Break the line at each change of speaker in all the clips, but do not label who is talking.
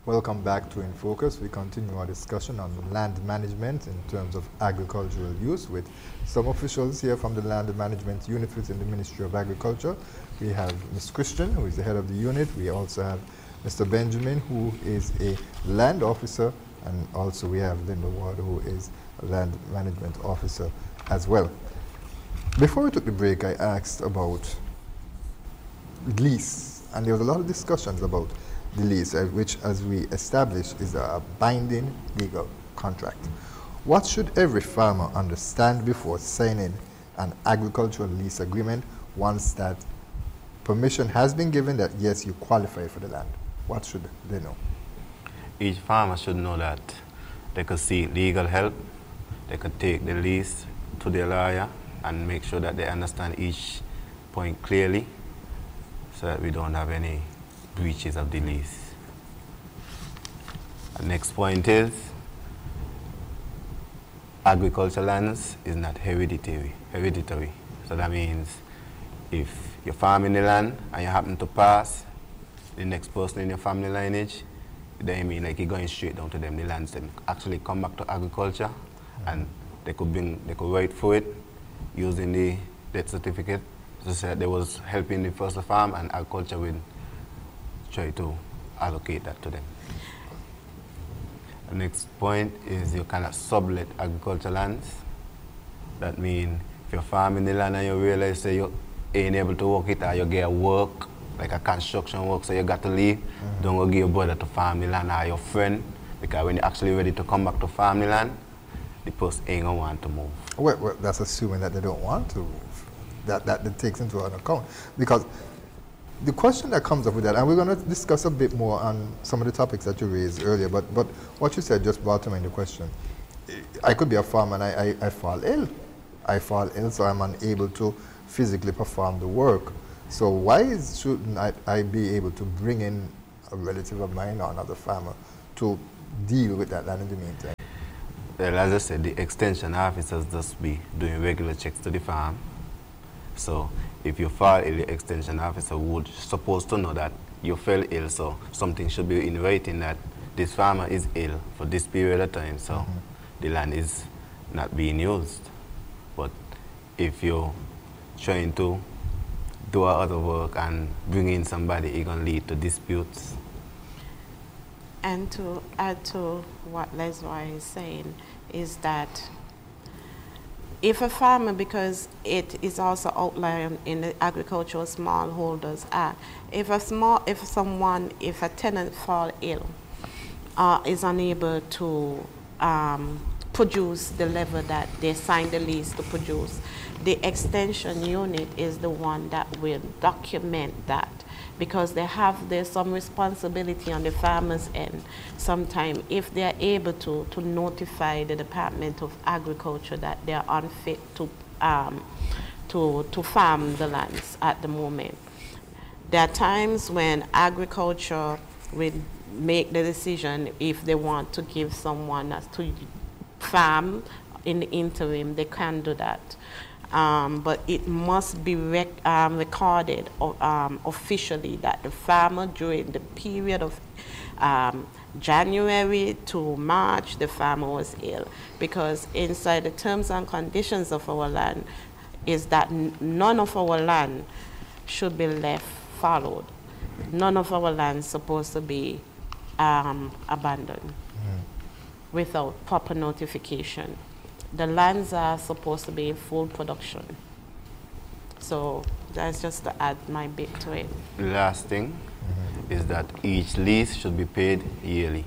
Welcome back to In Focus. We continue our discussion on land management in terms of agricultural use with some officials here from the land management unit within the Ministry of Agriculture. We have Ms. Christian, who is the head of the unit. We also have Mr. Benjamin, who is a land officer, and also we have Linda Ward, who is a land management officer as well. Before we took the break, I asked about lease, and there was a lot of discussions about the lease, which, as we established, is a binding legal contract. What should every farmer understand before signing an agricultural lease agreement once that permission has been given that, yes, you qualify for the land? What should they know?
Each farmer should know that they could seek legal help, they could take the lease to their lawyer and make sure that they understand each point clearly so that we don't have any breaches of the lease. The next point is agricultural lands is not hereditary. So that means if you're farming the land and you happen to pass the next person in your family lineage, then mean like you're going straight down to them. The lands them actually come back to agriculture, and they could write for it using the death certificate to say that they was helping the first farm, and agriculture will try to allocate that to them. The next point is you cannot sublet agricultural lands. That means if you're farming the land and you realize that you ain't able to work it, or you get work, like a construction work, so you got to leave, don't go give your brother to farm the land or your friend, because when you're actually ready to come back to farm the land, the person ain't gonna want to move.
Well, that's assuming that they don't want to move. That takes into an account. Because the question that comes up with that, and we're going to discuss a bit more on some of the topics that you raised earlier, but what you said just brought to mind the question. I could be a farmer and I fall ill. I fall ill, so I'm unable to physically perform the work. So why shouldn't I be able to bring in a relative of mine or another farmer to deal with that land in the meantime?
Well, as I said, the extension officers just be doing regular checks to the farm. So if you fall ill, the extension officer would supposed to know that you fell ill, so something should be in writing that this farmer is ill for this period of time, so the land is not being used. But if you're trying to do other work and bring in somebody, it's going to lead to disputes.
And to add to what Leslie is saying is that if a farmer, because it is also outlined in the Agricultural Smallholders Act, if a tenant fall ill, is unable to produce the level that they signed the lease to produce, the extension unit is the one that will document that, because there's some responsibility on the farmer's end. Sometimes if they're able to notify the Department of Agriculture that they're unfit to farm the lands at the moment. There are times when agriculture will make the decision if they want to give someone to farm in the interim, they can do that. But it must be recorded officially that the farmer, during the period of January to March, the farmer was ill. Because inside the terms and conditions of our land is that none of our land should be left followed. None of our land is supposed to be abandoned without proper notification. The lands are supposed to be in full production. So that's just to add my bit to it.
The last thing is that each lease should be paid yearly.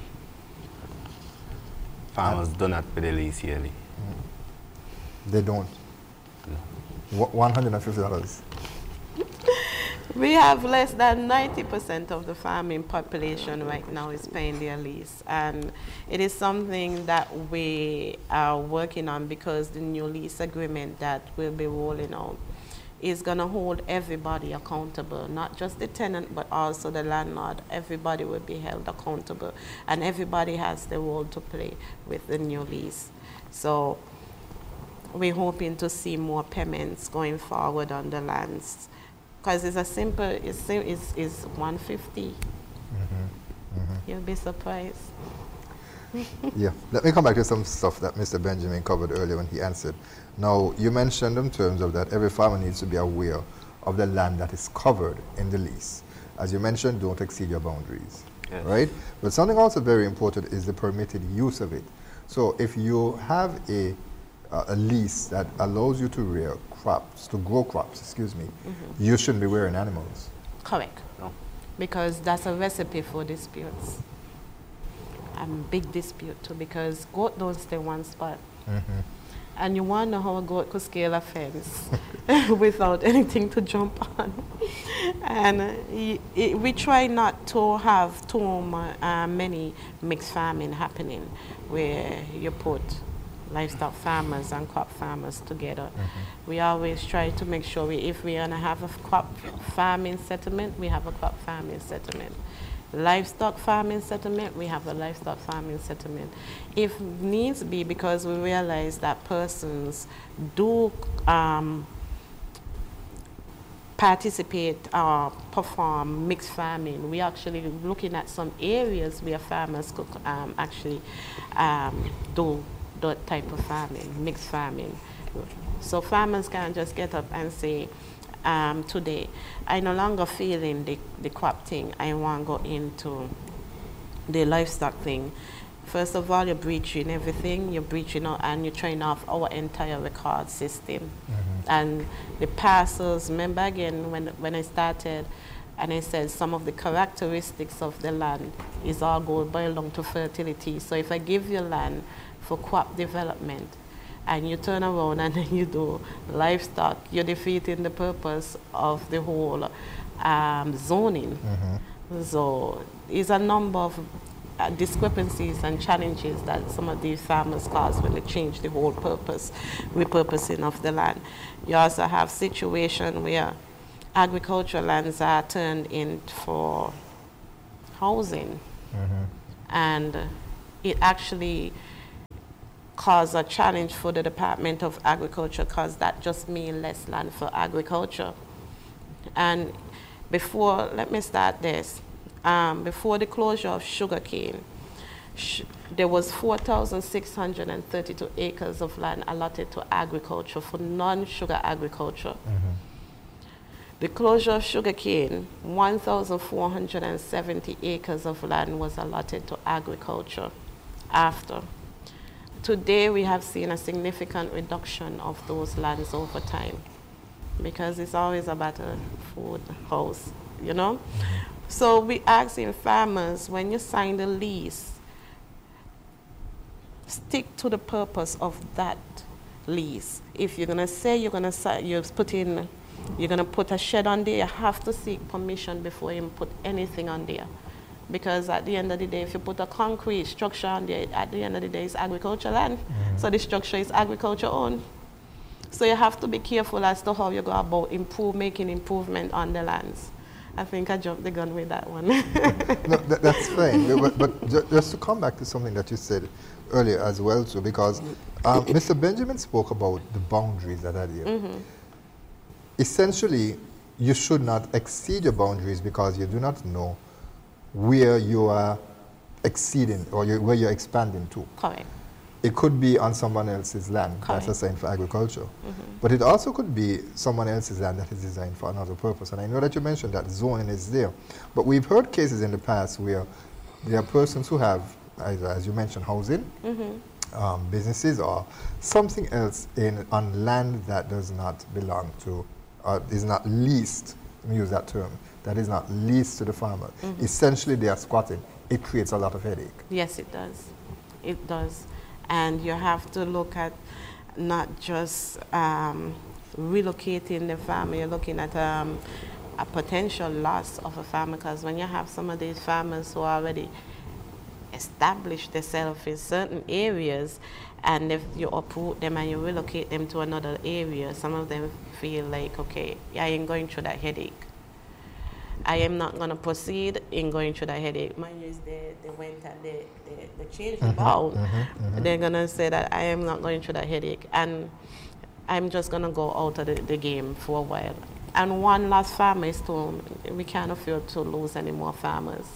Farmers do not pay the lease yearly.
They don't?
No.
$150?
We have less than 90% of the farming population right now is paying their lease. And it is something that we are working on, because the new lease agreement that will be rolling out is going to hold everybody accountable, not just the tenant, but also the landlord. Everybody will be held accountable, and everybody has the role to play with the new lease. So we're hoping to see more payments going forward on the lands, because it's a simple, it's 150. You'll be surprised.
Yeah, let me come back to some stuff that Mr. Benjamin covered earlier when he answered. Now, you mentioned in terms of that every farmer needs to be aware of the land that is covered in the lease. As you mentioned, don't exceed your boundaries,
Yes.
right? But something also very important is the permitted use of it. So if you have a lease that allows you to rear crops, to grow crops, excuse me, you shouldn't be rearing animals.
Correct.
No.
Because that's a recipe for disputes. Big dispute too, because goat don't stay one spot. And you wonder how a goat could scale a fence without anything to jump on. And we try not to have too many mixed farming happening where you put livestock farmers and crop farmers together. We always try to make sure if we're going to have a crop farming settlement, we have a crop farming settlement. Livestock farming settlement, we have a livestock farming settlement. If needs be, because we realize that persons do participate or perform mixed farming, we actually looking at some areas where farmers could actually do that type of farming, mixed farming. So farmers can't just get up and say, today, I no longer feeling the crop thing. I want to go into the livestock thing. First of all, you're breaching everything. You're breaching out and you're trying off our entire record system. And the parcels, remember again when I started and I said some of the characteristics of the land is all boiled down to fertility. So if I give you land for crop development, and you turn around and then you do livestock, you're defeating the purpose of the whole zoning. So there's a number of discrepancies and challenges that some of these farmers cause when they change the whole repurposing of the land. You also have situations where agricultural lands are turned in for housing, and it actually cause a challenge for the Department of Agriculture because that just means less land for agriculture. And before, let me start this. Before the closure of sugarcane, there was 4,632 acres of land allotted to agriculture for non-sugar agriculture. The closure of sugarcane, 1,470 acres of land was allotted to agriculture after. Today, we have seen a significant reduction of those lands over time because it's always about a food house, you know? So we asking farmers, when you sign the lease, stick to the purpose of that lease. If you're gonna say you're gonna put a shed on there, you have to seek permission before you put anything on there. Because at the end of the day, if you put a concrete structure on there, at the end of the day, it's agricultural land. So the structure is agriculture owned. So you have to be careful as to how you go about making improvement on the lands. I think I jumped the gun with that one.
No, that's fine. But just to come back to something that you said earlier as well, too, because Mr. Benjamin spoke about the boundaries that are there. Essentially, you should not exceed your boundaries because you do not know where you are exceeding or where you're expanding to.
Correct.
It could be on someone else's land that's assigned for agriculture. But it also could be someone else's land that is designed for another purpose. And I know that you mentioned that zoning is there. But we've heard cases in the past where there are persons who have, either, as you mentioned, housing, businesses, or something else on land that does not belong to, or is not leased, let me use that term, that is not leased to the farmer. Essentially, they are squatting. It creates a lot of headache.
Yes, it does. It does. And you have to look at not just relocating the farmer, you're looking at a potential loss of a farmer, because when you have some of these farmers who already established themselves in certain areas, and if you uproot them and you relocate them to another area, some of them feel like, okay, I ain't going through that headache. I am not going to proceed in going through that headache. Mind you, they went and they changed the bound. They're going to say that I am not going through that headache, and I'm just going to go out of the game for a while. And one last farmer is told, we can't afford to lose any more farmers.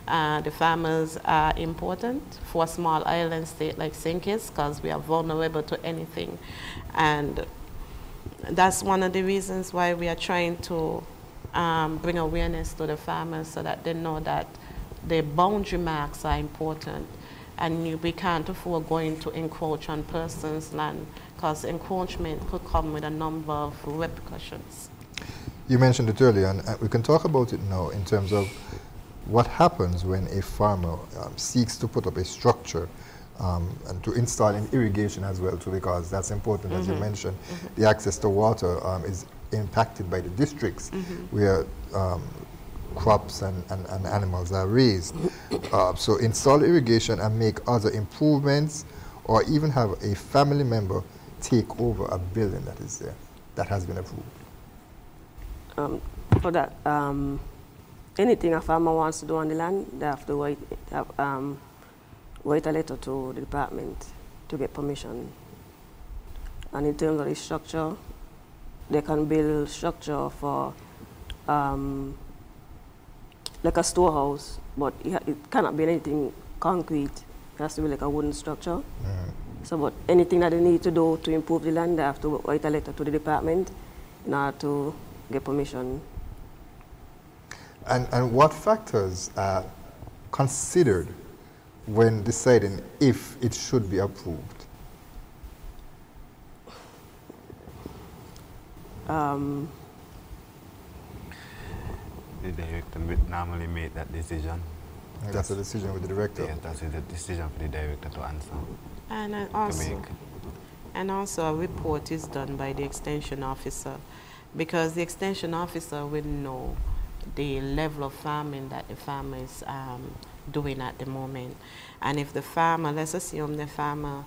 The farmers are important for a small island state like St. Kitts because we are vulnerable to anything. And that's one of the reasons why we are trying to bring awareness to the farmers so that they know that the boundary marks are important. And we can't afford going to encroach on persons' land because encroachment could come with a number of repercussions.
You mentioned it earlier, and we can talk about it now in terms of what happens when a farmer seeks to put up a structure and to install an irrigation as well too, because that's important, as you mentioned. The access to water is impacted by the districts where crops and animals are raised. So install irrigation and make other improvements, or even have a family member take over a building that is there, that has been approved.
For that, anything a farmer wants to do on the land, they have to write a letter to the department to get permission. And in terms of the structure, they can build structure for like a storehouse, but it cannot be anything concrete. It has to be like a wooden structure. So, but anything that they need to do to improve the land, they have to write a letter to the department in order to get permission.
And what factors are considered when deciding if it should be approved?
The director normally make that decision.
That's a decision with the director.
Yes, that's a decision for the director to answer.
And also a report is done by the extension officer, because the extension officer will know the level of farming that the farmer is doing at the moment. And if the farmer, let's assume the farmer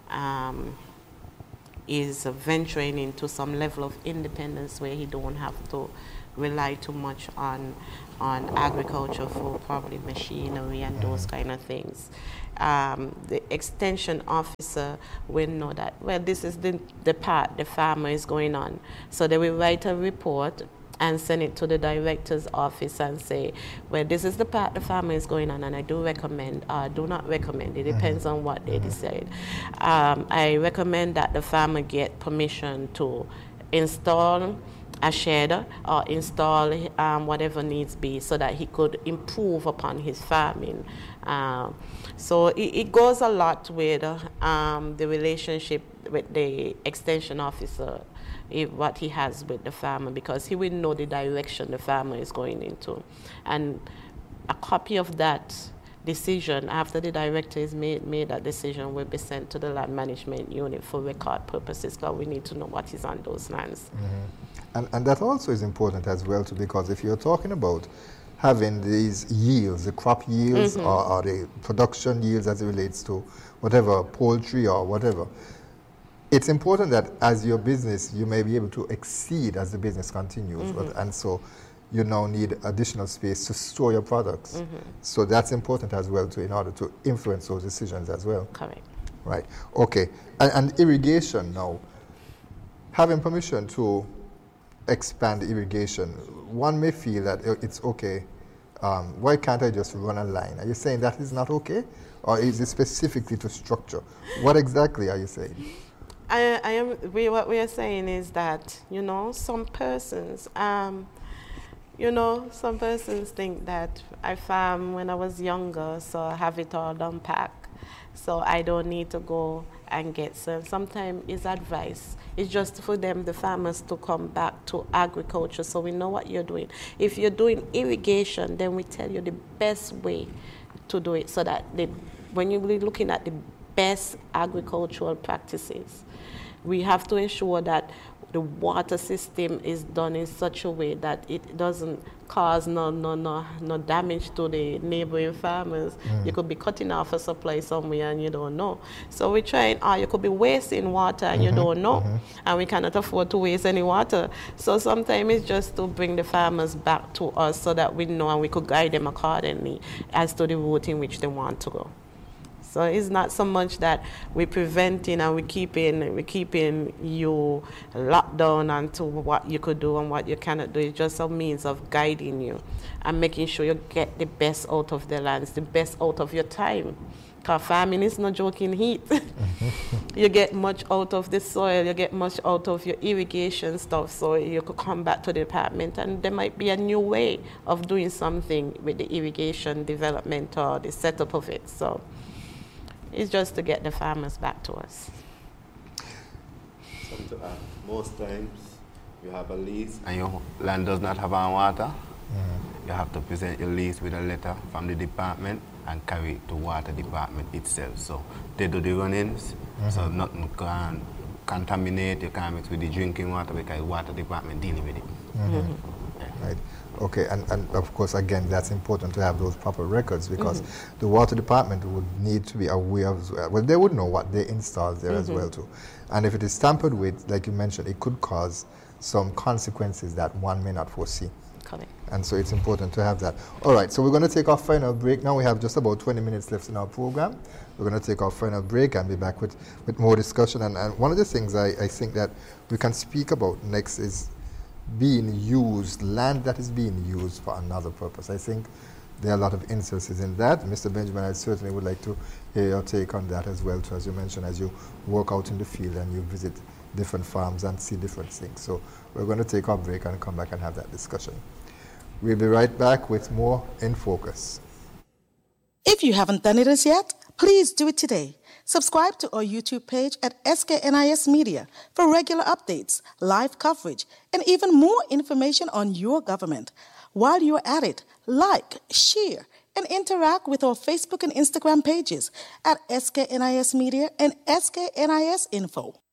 is venturing into some level of independence where he don't have to rely too much on agriculture for probably machinery and those kind of things. The extension officer will know that, well, this is the part the farmer is going on. So they will write a report and send it to the director's office and say, well, this is the part the farmer is going on, and I do recommend, or do not recommend, it depends on what they decide. I recommend that the farmer get permission to install a shed or install whatever needs be so that he could improve upon his farming. So it goes a lot with the relationship with the extension officer, what he has with the farmer, because he will know the direction the farmer is going into. And a copy of that decision, after the director is made that decision, will be sent to the land management unit for record purposes, because we need to know what is on those lands.
And that also is important as well too, because if you're talking about having these yields, the crop yields or the production yields as it relates to whatever, poultry or whatever, it's important that as your business, you may be able to exceed as the business continues. And so you now need additional space to store your products. So that's important as well too, in order to influence those decisions as well.
Correct.
Right. Okay. And irrigation now, having permission to expand irrigation, one may feel that it's okay. Why can't I just run a line? Are you saying that is not okay? Or is it specifically to structure? What exactly are you saying?
What we are saying is that, some persons, some persons think that I farm when I was younger, so I have it all done packed. So I don't need to go and get some. Sometimes it's advice. It's just for them, the farmers, to come back to agriculture so we know what you're doing. If you're doing irrigation, then we tell you the best way to do it so that when you're looking at the best agricultural practices, we have to ensure that the water system is done in such a way that it doesn't cause no damage to the neighboring farmers. You could be cutting off a supply somewhere and you don't know. So we're trying, you could be wasting water and you don't know. And we cannot afford to waste any water. So sometimes it's just to bring the farmers back to us so that we know and we could guide them accordingly as to the route in which they want to go. So it's not so much that we're preventing and we're keeping you locked down onto what you could do and what you cannot do. It's just a means of guiding you and making sure you get the best out of the lands, the best out of your time. Because farming is no joking heat. You get much out of the soil, you get much out of your irrigation stuff, so you could come back to the department and there might be a new way of doing something with the irrigation development or the setup of it. So it's just to get the farmers back to us.
Most times you have a lease and your land does not have water. You have to present your lease with a letter from the department and carry it to water department itself. So they do the run-ins, so nothing can contaminate, you can't mix with the drinking water because water department dealing with it.
Yeah. Right. Okay, and of course, again, that's important to have those proper records because the water department would need to be aware of, well, they would know what they installed there as well too. And if it is tampered with, like you mentioned, it could cause some consequences that one may not foresee.
Correct.
And so it's important to have that. All right, so we're going to take our final break. Now we have just about 20 minutes left in our program. We're going to take our final break and be back with more discussion. And one of the things I think that we can speak about next is being used, land that is being used for another purpose. I think there are a lot of instances in that. Mr. Benjamin, I certainly would like to hear your take on that as well, too, as you mentioned, as you work out in the field and you visit different farms and see different things. So we're going to take our break and come back and have that discussion. We'll be right back with more In Focus.
If you haven't done it as yet, please do it today. Subscribe to our YouTube page at SKNIS Media for regular updates, live coverage, and even more information on your government. While you're at it, like, share, and interact with our Facebook and Instagram pages at SKNIS Media and SKNIS Info.